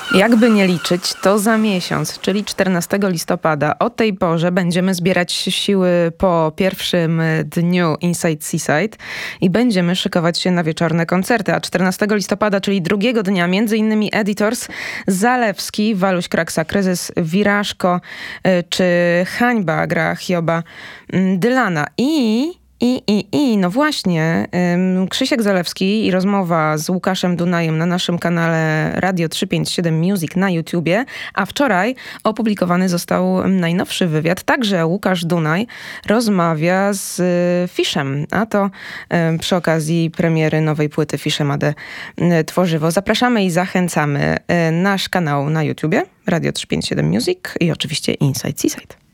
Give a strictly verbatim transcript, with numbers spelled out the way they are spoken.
Jakby nie liczyć, to za miesiąc, czyli czternastego listopada. O tej porze będziemy zbierać siły po pierwszym dniu Inside Seaside i będziemy szykować się na wieczorne koncerty. A czternastego listopada, czyli drugiego dnia, między innymi Editors, Zalewski, Waluś Kraksa, Kryzys, Wirażko czy Hańba gra Hioba Dylana. I... I, i, I, no właśnie, ym, Krzysiek Zalewski i rozmowa z Łukaszem Dunajem na naszym kanale Radio trzysta pięćdziesiąt siedem Music na YouTubie, a wczoraj opublikowany został najnowszy wywiad. Także Łukasz Dunaj rozmawia z y, Fiszem, a to y, przy okazji premiery nowej płyty Fisze Made y, Tworzywo. Zapraszamy i zachęcamy y, nasz kanał na YouTubie Radio trzysta pięćdziesiąt siedem Music i oczywiście Inside Seaside.